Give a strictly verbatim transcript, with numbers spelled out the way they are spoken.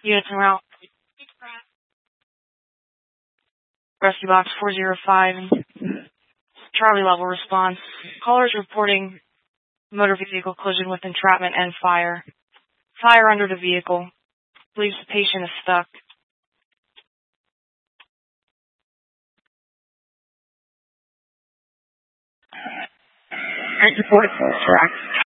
Units en route. Rescue box four zero five. Charlie level response. Callers reporting motor vehicle collision with entrapment and fire. Fire under the vehicle. Believes the patient is stuck. Engine forty-four, correct.